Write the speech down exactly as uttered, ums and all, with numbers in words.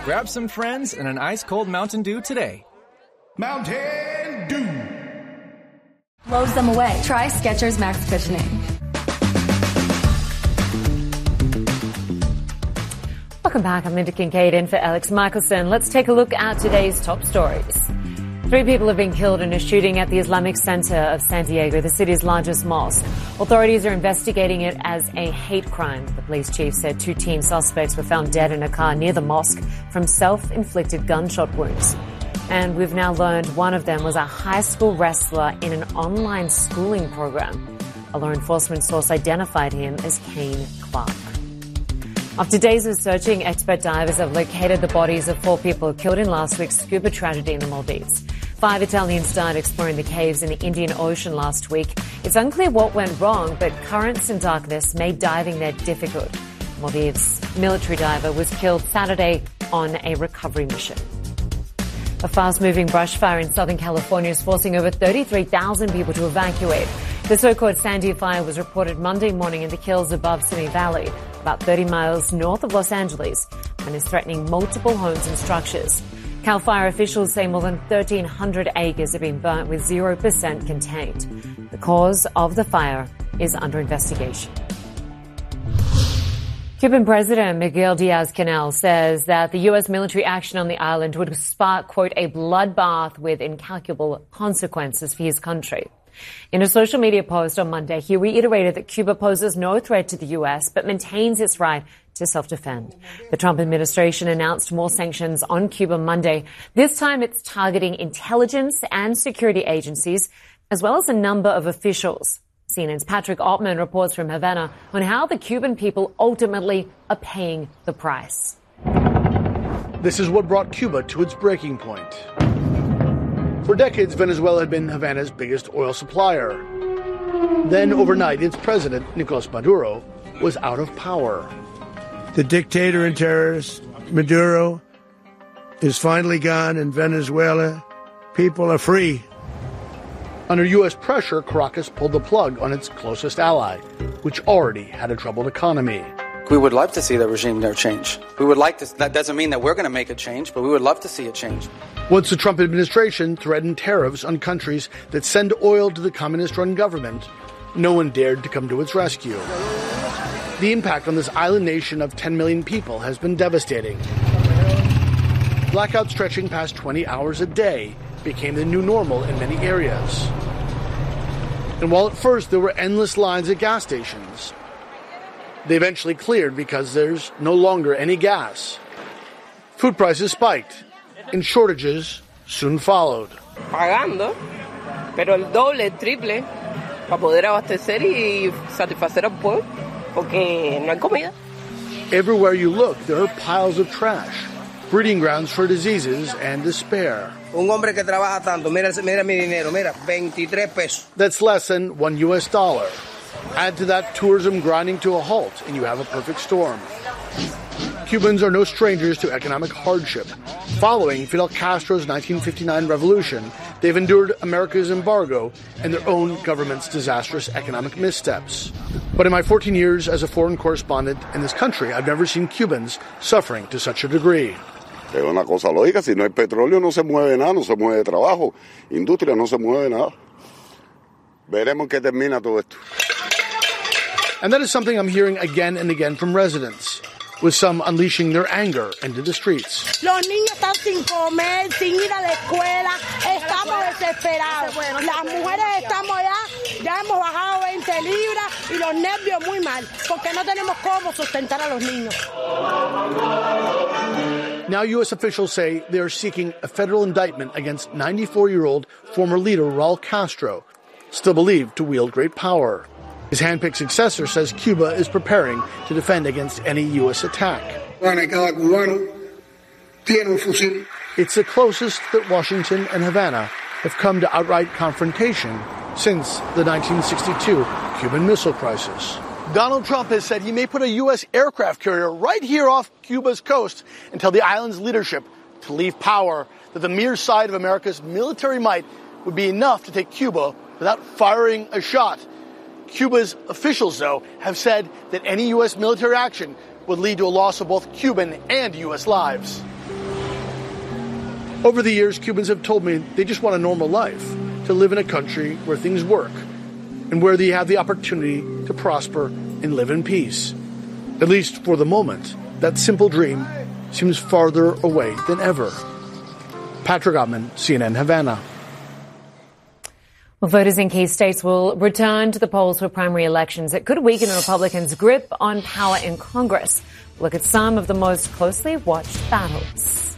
Grab some friends and an ice-cold Mountain Dew today. Mountain Dew blows them away. Try Skechers Max Cushioning. Welcome back. I'm Linda Kincaid in for Alex Michelson. Let's take a look at today's top stories. Three people have been killed in a shooting at the Islamic Center of San Diego, the city's largest mosque. Authorities are investigating it as a hate crime. The police chief said two teen suspects were found dead in a car near the mosque from self-inflicted gunshot wounds. And we've now learned one of them was a high school wrestler in an online schooling program. A law enforcement source identified him as Kane Clark. After days of searching, expert divers have located the bodies of four people killed in last week's scuba tragedy in the Maldives. Five Italians started exploring the caves in the Indian Ocean last week. It's unclear what went wrong, but currents and darkness made diving there difficult. Maldives military diver was killed Saturday on a recovery mission. A fast-moving brush fire in Southern California is forcing over thirty-three thousand people to evacuate. The so-called Sandy Fire was reported Monday morning in the hills above Simi Valley, about thirty miles north of Los Angeles, and is threatening multiple homes and structures. Cal Fire officials say more than thirteen hundred acres have been burnt with zero percent contained. The cause of the fire is under investigation. Cuban President Miguel Diaz-Canel says that the U S military action on the island would spark, quote, a bloodbath with incalculable consequences for his country. In a social media post on Monday, he reiterated that Cuba poses no threat to the U S, but maintains its right to self-defend. The Trump administration announced more sanctions on Cuba Monday. This time it's targeting intelligence and security agencies, as well as a number of officials. C N N's Patrick Ottman reports from Havana on how the Cuban people ultimately are paying the price. This is what brought Cuba to its breaking point. For decades, Venezuela had been Havana's biggest oil supplier. Then, overnight, its president, Nicolas Maduro, was out of power. The dictator and terrorist, Maduro, is finally gone, and Venezuela people are free. Under U S pressure, Caracas pulled the plug on its closest ally, which already had a troubled economy. We would love to see the regime there change. We would like to, that doesn't mean that we're going to make a change, but we would love to see it change. Once the Trump administration threatened tariffs on countries that send oil to the communist-run government, no one dared to come to its rescue. The impact on this island nation of ten million people has been devastating. Blackouts stretching past twenty hours a day became the new normal in many areas. And while at first there were endless lines at gas stations, they eventually cleared because there's no longer any gas. Food prices spiked, and shortages soon followed. Pagando, pero el doble, el triple, para poder abastecer y satisfacer al pueblo, porque no hay comida. Everywhere you look, there are piles of trash, breeding grounds for diseases and despair. Un hombre que trabaja tanto, mira, mira mi dinero, mira, veintitrés pesos. That's less than one U S dollar. Add to that tourism grinding to a halt, and you have a perfect storm. Cubans are no strangers to economic hardship. Following Fidel Castro's nineteen fifty-nine revolution, they've endured America's embargo and their own government's disastrous economic missteps. But in my fourteen years as a foreign correspondent in this country, I've never seen Cubans suffering to such a degree. Es una cosa lógica, si no hay petróleo no se mueve nada, no se mueve trabajo, industria no se mueve nada. Veremos qué termina todo esto. And that is something I'm hearing again and again from residents, with some unleashing their anger into the streets. Los niños están sin comer, sin ir a la escuela, estamos desesperados. Las mujeres estamos ya, ya hemos bajado veinte libras y los nervios muy mal, porque no tenemos cómo sustentar a los niños. Now U S officials say they are seeking a federal indictment against ninety-four-year-old former leader Raul Castro, still believed to wield great power. His handpicked successor says Cuba is preparing to defend against any U S attack. It's the closest that Washington and Havana have come to outright confrontation since the nineteen sixty-two Cuban Missile Crisis. Donald Trump has said he may put a U S aircraft carrier right here off Cuba's coast and tell the island's leadership to leave power, that the mere sight of America's military might would be enough to take Cuba without firing a shot. Cuba's officials, though, have said that any U S military action would lead to a loss of both Cuban and U S lives. Over the years, Cubans have told me they just want a normal life, to live in a country where things work and where they have the opportunity to prosper and live in peace. At least for the moment, that simple dream seems farther away than ever. Patrick Ottman, C N N, Havana. Well, voters in key states will return to the polls for primary elections. It could weaken the Republicans' grip on power in Congress. Look at some of the most closely watched battles.